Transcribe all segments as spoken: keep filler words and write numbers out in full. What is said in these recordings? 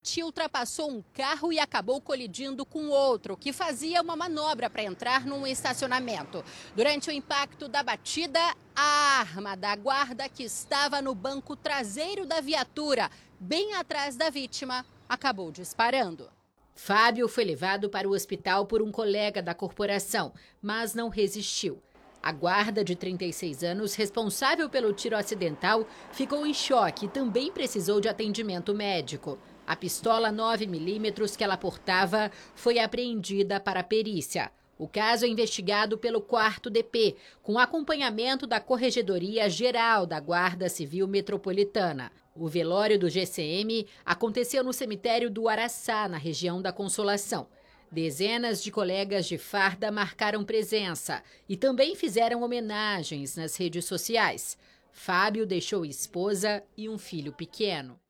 caminhonete ultrapassou um carro e acabou colidindo com outro, que fazia uma manobra para entrar num estacionamento. Durante o impacto da batida, a arma da guarda que estava no banco traseiro da viatura, bem atrás da vítima, acabou disparando. Fábio foi levado para o hospital por um colega da corporação, mas não resistiu. A guarda de trinta e seis anos, responsável pelo tiro acidental, ficou em choque e também precisou de atendimento médico. A pistola nove milímetros que ela portava foi apreendida para a perícia. O caso é investigado pelo quarto D P, com acompanhamento da Corregedoria Geral da Guarda Civil Metropolitana. O velório do G C M aconteceu no cemitério do Araçá, na região da Consolação. Dezenas de colegas de farda marcaram presença e também fizeram homenagens nas redes sociais. Fábio deixou esposa e um filho pequeno.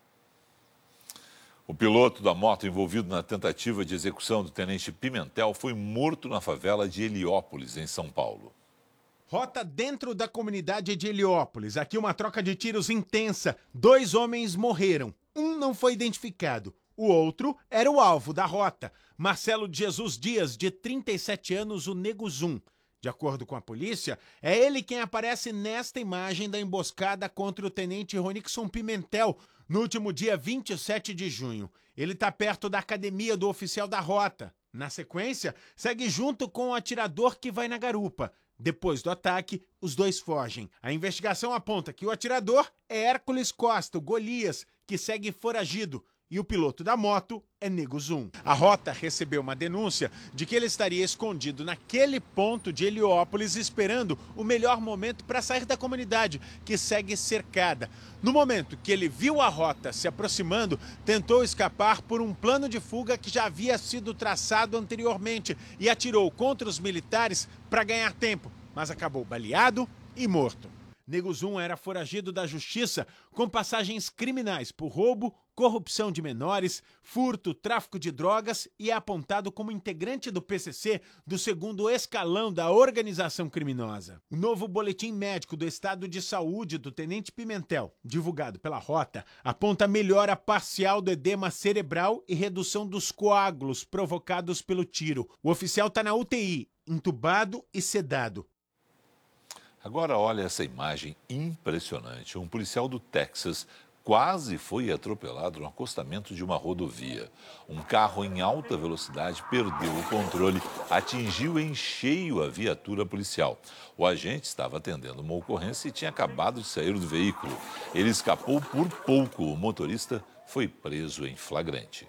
O piloto da moto envolvido na tentativa de execução do tenente Pimentel foi morto na favela de Heliópolis, em São Paulo. Rota dentro da comunidade de Heliópolis. Aqui uma troca de tiros intensa. Dois homens morreram. Um não foi identificado. O outro era o alvo da rota. Marcelo de Jesus Dias, de trinta e sete anos, o Nego Zum. De acordo com a polícia, é ele quem aparece nesta imagem da emboscada contra o tenente Ronixon Pimentel, no último dia vinte e sete de junho. Ele está perto da academia do oficial da rota. Na sequência, segue junto com o atirador que vai na garupa. Depois do ataque, os dois fogem. A investigação aponta que o atirador é Hércules Costa, o Golias, que segue foragido. E o piloto da moto é Nego Zum. A rota recebeu uma denúncia de que ele estaria escondido naquele ponto de Heliópolis esperando o melhor momento para sair da comunidade, que segue cercada. No momento que ele viu a rota se aproximando, tentou escapar por um plano de fuga que já havia sido traçado anteriormente e atirou contra os militares para ganhar tempo, mas acabou baleado e morto. Nego Zum era foragido da justiça com passagens criminais por roubo, corrupção de menores, furto, tráfico de drogas e é apontado como integrante do P C C do segundo escalão da organização criminosa. O novo boletim médico do estado de saúde do tenente Pimentel, divulgado pela Rota, aponta melhora parcial do edema cerebral e redução dos coágulos provocados pelo tiro. O oficial está na U T I, entubado e sedado. Agora olha essa imagem impressionante. Um policial do Texas quase foi atropelado no acostamento de uma rodovia. Um carro em alta velocidade perdeu o controle, atingiu em cheio a viatura policial. O agente estava atendendo uma ocorrência e tinha acabado de sair do veículo. Ele escapou por pouco. O motorista foi preso em flagrante.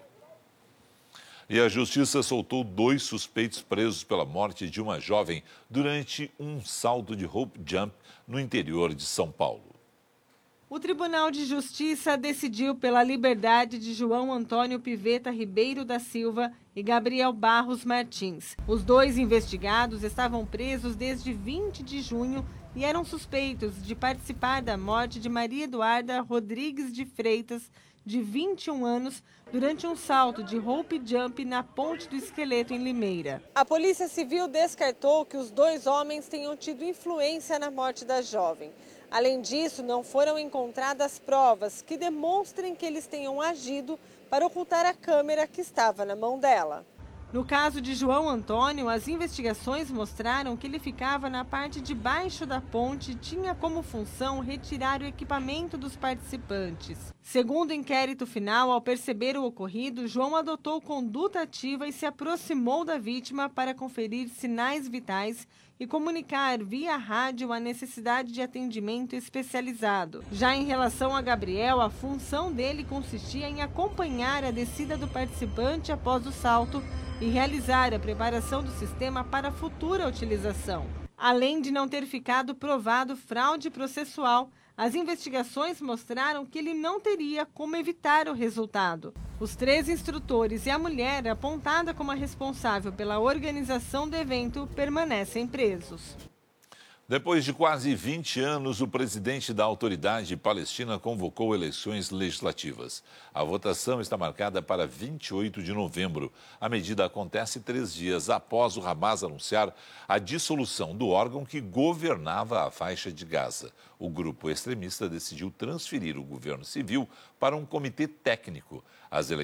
E a justiça soltou dois suspeitos presos pela morte de uma jovem durante um salto de rope jump no interior de São Paulo. O Tribunal de Justiça decidiu pela liberdade de João Antônio Piveta Ribeiro da Silva e Gabriel Barros Martins. Os dois investigados estavam presos desde vinte de junho e eram suspeitos de participar da morte de Maria Eduarda Rodrigues de Freitas, de vinte e um anos, durante um salto de rope jump na Ponte do Esqueleto, em Limeira. A Polícia Civil descartou que os dois homens tenham tido influência na morte da jovem. Além disso, não foram encontradas provas que demonstrem que eles tenham agido para ocultar a câmera que estava na mão dela. No caso de João Antônio, as investigações mostraram que ele ficava na parte de baixo da ponte e tinha como função retirar o equipamento dos participantes. Segundo o inquérito final, ao perceber o ocorrido, João adotou conduta ativa e se aproximou da vítima para conferir sinais vitais e comunicar via rádio a necessidade de atendimento especializado. Já em relação a Gabriel, a função dele consistia em acompanhar a descida do participante após o salto e realizar a preparação do sistema para futura utilização. Além de não ter ficado provado fraude processual, as investigações mostraram que ele não teria como evitar o resultado. Os três instrutores e a mulher, apontada como a responsável pela organização do evento, permanecem presos. Depois de quase vinte anos, o presidente da autoridade palestina convocou eleições legislativas. A votação está marcada para vinte e oito de novembro. A medida acontece três dias após o Hamas anunciar a dissolução do órgão que governava a faixa de Gaza. O grupo extremista decidiu transferir o governo civil para um comitê técnico. As